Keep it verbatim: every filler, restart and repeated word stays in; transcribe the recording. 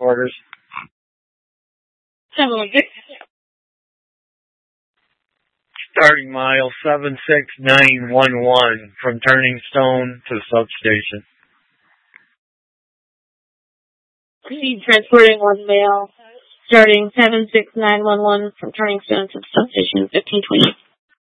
quarters. seven one six. Starting mile seven six nine one one from Turning Stone to substation. Proceed transporting one mail. Starting seven six nine one one from Turning Stone to substation fifteen twenty.